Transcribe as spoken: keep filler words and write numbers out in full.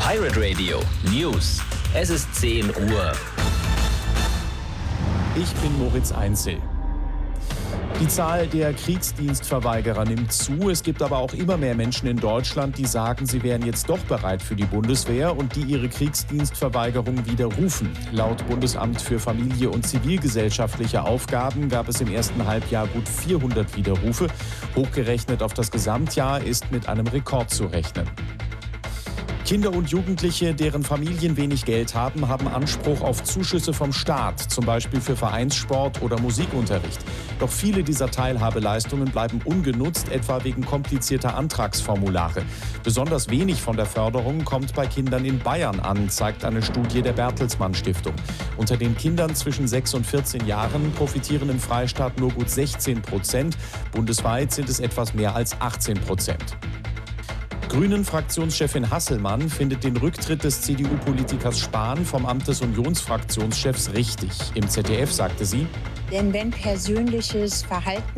Pirate Radio News. Es ist zehn Uhr. Ich bin Moritz Einzel. Die Zahl der Kriegsdienstverweigerer nimmt zu. Es gibt aber auch immer mehr Menschen in Deutschland, die sagen, sie wären jetzt doch bereit für die Bundeswehr und die ihre Kriegsdienstverweigerung widerrufen. Laut Bundesamt für Familie und zivilgesellschaftliche Aufgaben gab es im ersten Halbjahr gut vierhundert Widerrufe. Hochgerechnet auf das Gesamtjahr ist mit einem Rekord zu rechnen. Kinder und Jugendliche, deren Familien wenig Geld haben, haben Anspruch auf Zuschüsse vom Staat, zum Beispiel für Vereinssport oder Musikunterricht. Doch viele dieser Teilhabeleistungen bleiben ungenutzt, etwa wegen komplizierter Antragsformulare. Besonders wenig von der Förderung kommt bei Kindern in Bayern an, zeigt eine Studie der Bertelsmann Stiftung. Unter den Kindern zwischen sechs und vierzehn Jahren profitieren im Freistaat nur gut sechzehn Prozent. Bundesweit sind es etwas mehr als achtzehn Prozent. Grünen-Fraktionschefin Hasselmann findet den Rücktritt des C D U-Politikers Spahn vom Amt des Unionsfraktionschefs richtig. Im Z D F sagte sie: Denn wenn persönliches Verhalten